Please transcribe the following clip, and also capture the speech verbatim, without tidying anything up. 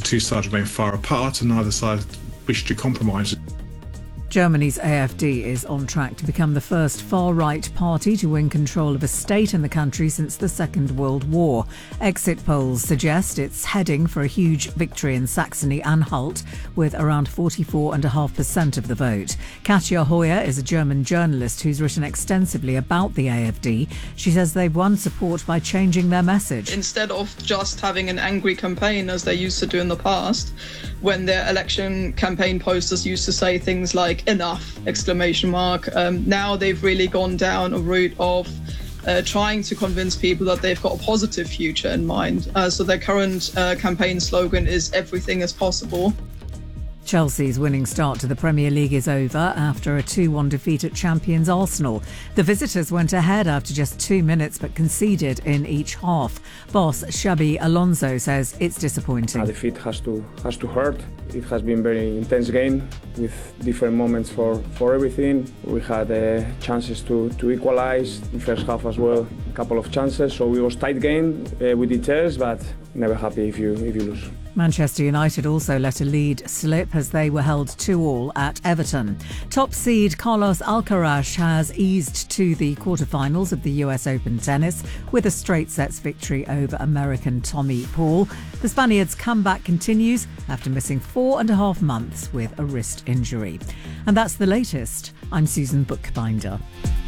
two sides remain far apart and neither side wish to compromise. Germany's A F D is on track to become the first far-right party to win control of a state in the country since the Second World War. Exit polls suggest it's heading for a huge victory in Saxony-Anhalt with around forty-four point five percent of the vote. Katja Hoyer is a German journalist who's written extensively about the A F D. She says they've won support by changing their message. Instead of just having an angry campaign as they used to do in the past, when their election campaign posters used to say things like enough exclamation mark. Um, now they've really gone down a route of uh, trying to convince people that they've got a positive future in mind. Uh, so their current uh, campaign slogan is everything is possible. Chelsea's winning start to the Premier League is over after a two one defeat at champions Arsenal. The visitors went ahead after just two minutes but conceded in each half. Boss Xabi Alonso says it's disappointing. A defeat has to has to hurt. It has been a very intense game with different moments for, for everything. We had uh, chances to, to equalise in the first half as well, a couple of chances. So it was a tight game uh, with details, but never happy if you if you lose. Manchester United also let a lead slip as they were held two all at Everton. Top seed Carlos Alcaraz has eased to the quarterfinals of the U S Open tennis with a straight sets victory over American Tommy Paul. The Spaniard's comeback continues after missing four and a half months with a wrist injury. And that's the latest. I'm Susan Bookbinder.